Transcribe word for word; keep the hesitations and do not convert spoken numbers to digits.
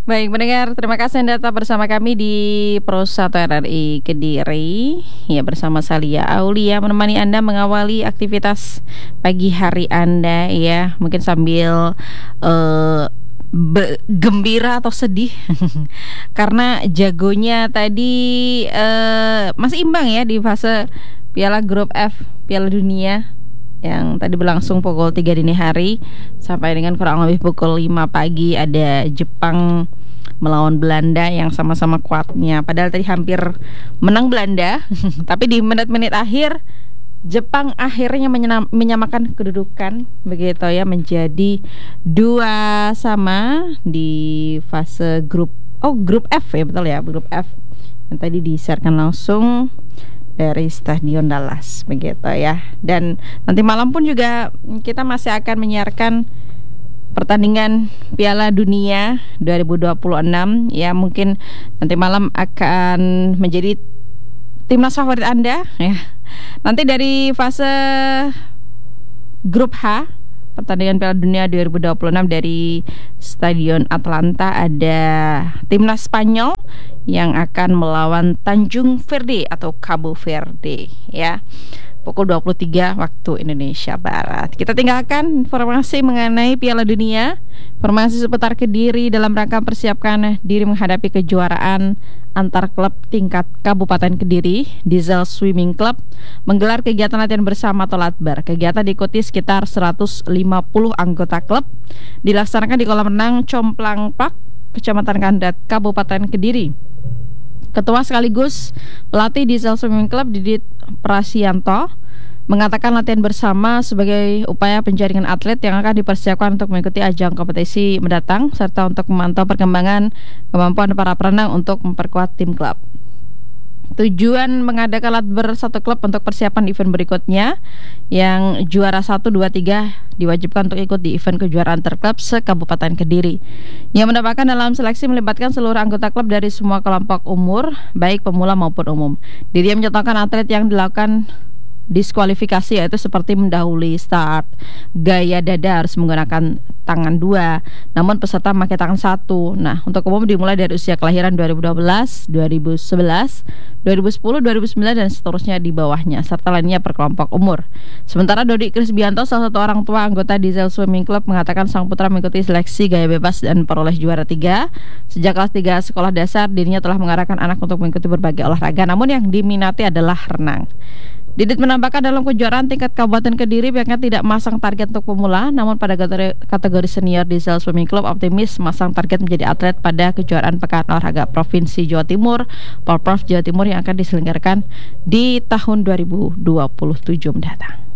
Baik, pendengar, terima kasih Anda tetap bersama kami di Pro satu R R I Kediri. Ya, bersama Salia Aulia menemani Anda mengawali aktivitas pagi hari Anda ya. Mungkin sambil uh, be- gembira atau sedih karena jagonya tadi uh, masih imbang ya di fase Piala Grup F Piala Dunia yang tadi berlangsung pukul tiga dini hari sampai dengan kurang lebih pukul lima pagi. Ada Jepang melawan Belanda yang sama-sama kuatnya. Padahal tadi hampir menang Belanda tapi di menit-menit akhir Jepang akhirnya menyenam, menyamakan kedudukan begitu ya, menjadi dua sama di fase grup oh grup F ya, betul ya, grup F yang tadi disiarkan langsung dari Stadion Dallas begitu ya. Dan nanti malam pun juga kita masih akan menyiarkan pertandingan Piala Dunia dua ribu dua puluh enam ya. Mungkin nanti malam akan menjadi timnas favorit Anda ya. Nanti dari fase grup H pertandingan Piala Dunia dua ribu dua puluh enam dari Stadion Atlanta, ada timnas Spanyol yang akan melawan Tanjung Verde atau Cabo Verde ya, pukul dua puluh tiga waktu Indonesia Barat. Kita tinggalkan informasi mengenai Piala Dunia, informasi seputar Kediri dalam rangka persiapkan diri menghadapi kejuaraan antar klub tingkat Kabupaten Kediri. Diesel Swimming Club menggelar kegiatan latihan bersama atau latbar. Kegiatan diikuti sekitar seratus lima puluh anggota klub, dilaksanakan di kolam renang Complang Park, Kecamatan Kandat, Kabupaten Kediri. Ketua sekaligus pelatih Diesel Swimming Club Didit Prasianto mengatakan latihan bersama sebagai upaya penjaringan atlet yang akan dipersiapkan untuk mengikuti ajang kompetisi mendatang, serta untuk memantau perkembangan kemampuan para perenang untuk memperkuat tim klub. Tujuan mengadakan latbar satu klub untuk persiapan event berikutnya, yang juara satu, dua, tiga diwajibkan untuk ikut di event kejuaraan terklub se-Kabupaten Kediri. Yang mendapatkan dalam seleksi melibatkan seluruh anggota klub dari semua kelompok umur, baik pemula maupun umum. Diri mencontohkan atlet yang dilakukan diskualifikasi, yaitu seperti mendahului start, gaya dada harus menggunakan tangan dua, namun peserta memakai tangan satu. Nah, untuk umum dimulai dari usia kelahiran dua ribu dua belas, dua ribu sebelas, dua ribu sepuluh, dua ribu sembilan dan seterusnya di bawahnya, serta lainnya per kelompok umur. Sementara Dodi Krisbianto, salah satu orang tua anggota Diesel Swimming Club, mengatakan sang putra mengikuti seleksi gaya bebas dan peroleh juara tiga. Sejak kelas tiga sekolah dasar, dirinya telah mengarahkan anak untuk mengikuti berbagai olahraga, namun yang diminati adalah renang. Didit menambahkan dalam kejuaraan tingkat Kabupaten Kediri pihaknya tidak masang target untuk pemula, namun pada kategori senior Diesel Swimming Club optimis masang target menjadi atlet pada kejuaraan Pekan Olahraga Provinsi Jawa Timur Porprov Jawa Timur yang akan diselenggarakan di tahun dua ribu dua puluh tujuh mendatang.